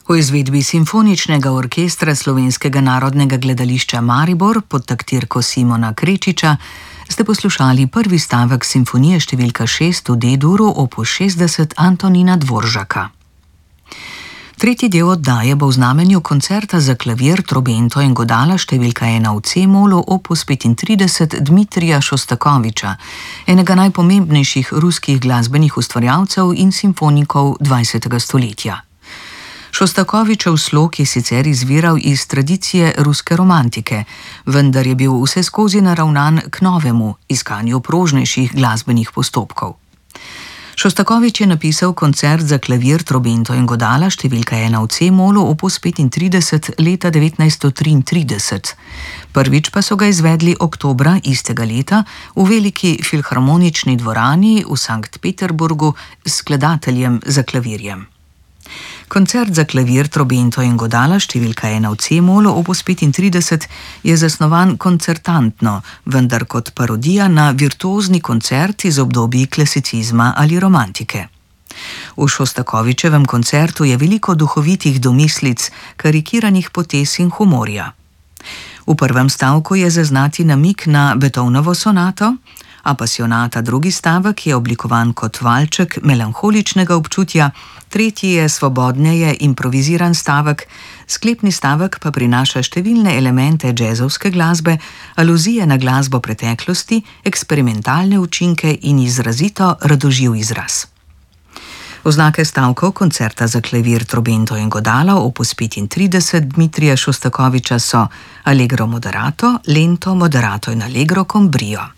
V izvedbi Simfoničnega orkestra Slovenskega narodnega gledališča Maribor pod taktirko Simona Krečiča ste poslušali prvi stavek simfonije številka 6 v D-duru opus 60 Antonina Dvoržaka. Tretji del oddaje bo v znamenju koncerta za klavir, trobento in godala številka 1 v C-molu opus 35 Dmitrija Šostakoviča, enega najpomembnejših ruskih glasbenih ustvarjalcev in simfonikov 20. stoletja. Šostakovičev slog je sicer izviral iz tradicije ruske romantike, vendar je bil vseskozi naravnan k novemu, iskanju prožnejših glasbenih postopkov. Šostakovič je napisal koncert za klavir, trobento in godala številka 1 v C-molu opus 35 leta 1933. Prvič pa so ga izvedli oktobra istega leta v veliki filharmonični dvorani v Sankt Peterburgu s skladateljem za klavirjem. Koncert za klavir, trobento in godala številka 1 v C-molu opus 35 je zasnovan koncertantno, vendar kot parodija na virtuozni koncert iz obdobij klasicizma ali romantike. V Šostakovičevem koncertu je veliko duhovitih domislic, karikiranih potez in humorja. V prvem stavku je zaznati namik na Beethovnovo sonato, Apasionata drugi stavek je oblikovan kot valček melanholičnega občutja, tretji je svobodneje improviziran stavek, sklepni stavek pa prinaša številne elemente džezovske glasbe, aluzije na glasbo preteklosti, eksperimentalne učinke in izrazito radoživ izraz. Oznake stavkov koncerta za klavir, trobento in godala opus 35 Dmitrija Šostakoviča so allegro moderato, lento moderato in allegro con brio.